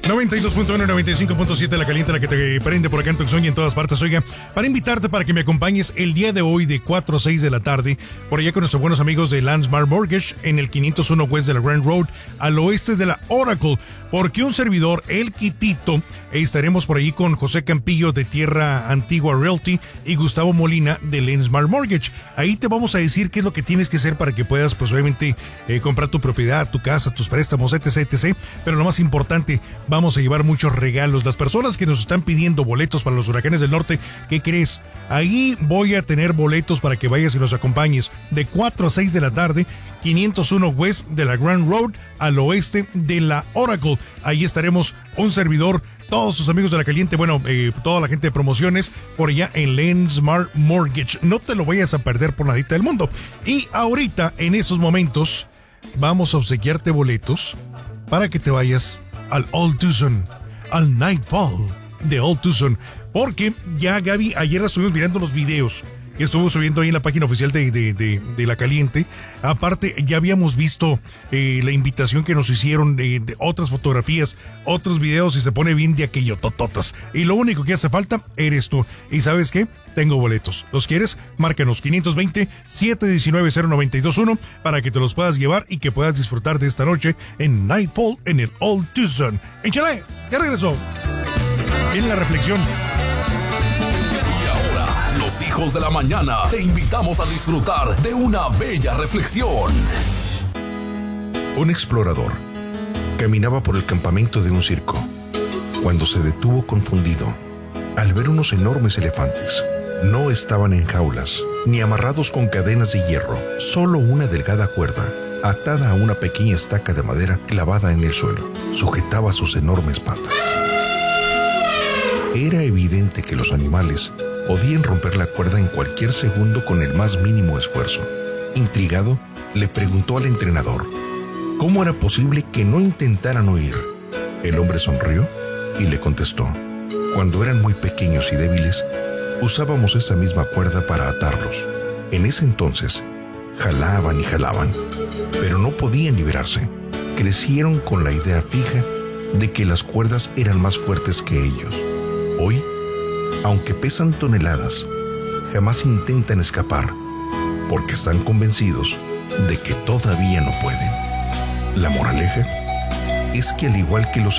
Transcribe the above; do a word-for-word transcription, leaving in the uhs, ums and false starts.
noventa y dos punto uno, noventa y cinco punto siete, la caliente, la que te prende por acá en Tucson y en todas partes. Oiga, para invitarte para que me acompañes el día de hoy de cuatro a seis de la tarde, por allá con nuestros buenos amigos de Landsmar Mortgage, en el quinientos uno West de la Grand Road, al oeste de la Oracle, porque un servidor, el Quitito, estaremos por allí con José Campillo de Tierra Antigua Realty y Gustavo Molina de Landsmar Mortgage. Ahí te vamos a decir qué es lo que tienes que hacer para que puedas, pues obviamente, eh, comprar tu propiedad, tu casa, tus préstamos, etc, etcétera. Pero lo más importante, vamos a llevar muchos regalos. Las personas que nos están pidiendo boletos para los huracanes del norte, ¿qué crees? Ahí voy a tener boletos para que vayas y nos acompañes de cuatro a seis de la tarde, quinientos uno West de la Grand Road, al oeste de la Oracle. Ahí estaremos un servidor, todos sus amigos de La Caliente, bueno, eh, toda la gente de promociones por allá en Landsmar Mortgage. No te lo vayas a perder por nadita del mundo. Y ahorita, en esos momentos, vamos a obsequiarte boletos para que te vayas al Old Tucson, al Nightfall de Old Tucson, porque ya Gaby, ayer estuvimos mirando los videos que estuvo subiendo ahí en la página oficial de, de, de, de La Caliente. Aparte, ya habíamos visto eh, la invitación que nos hicieron de, de otras fotografías, otros videos, y se pone bien de aquello, tototas. Y lo único que hace falta eres tú. ¿Y sabes qué? Tengo boletos. ¿Los quieres? Márcanos quinientos veinte, setecientos diecinueve, cero nueve dos uno para que te los puedas llevar y que puedas disfrutar de esta noche en Nightfall en el Old Tucson. ¡Échale! ¡Ya regresó! Viene la reflexión. Los hijos de la mañana, te invitamos a disfrutar de una bella reflexión. Un explorador caminaba por el campamento de un circo cuando se detuvo confundido al ver unos enormes elefantes. No estaban en jaulas ni amarrados con cadenas de hierro, solo una delgada cuerda atada a una pequeña estaca de madera clavada en el suelo sujetaba sus enormes patas. Era evidente que los animales podían romper la cuerda en cualquier segundo con el más mínimo esfuerzo. Intrigado, le preguntó al entrenador cómo era posible que no intentaran huir. El hombre sonrió y le contestó: cuando eran muy pequeños y débiles, usábamos esa misma cuerda para atarlos. En ese entonces, jalaban y jalaban, pero no podían liberarse. Crecieron con la idea fija de que las cuerdas eran más fuertes que ellos. Hoy, aunque pesan toneladas, jamás intentan escapar, porque están convencidos de que todavía no pueden. La moraleja es que al igual que los